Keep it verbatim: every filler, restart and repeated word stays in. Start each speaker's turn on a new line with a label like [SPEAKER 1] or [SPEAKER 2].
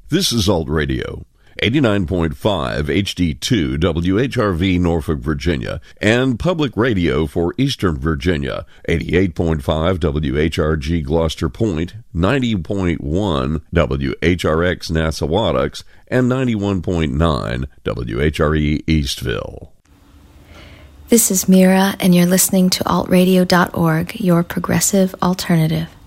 [SPEAKER 1] This is Alt Radio, eighty-nine point five H D two W H R V Norfolk, Virginia, and Public Radio for Eastern Virginia, eighty-eight point five W H R G Gloucester Point, ninety point one W H R X Nassawadox, and ninety-one point nine W H R E Eastville.
[SPEAKER 2] This is Mira, and you're listening to alt radio dot org, your progressive alternative.